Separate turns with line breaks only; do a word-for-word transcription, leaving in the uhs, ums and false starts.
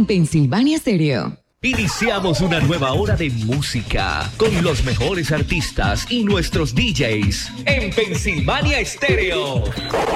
en Pensilvania Stereo.
Iniciamos una nueva hora de música con los mejores artistas y nuestros D Js en Pensilvania Stereo.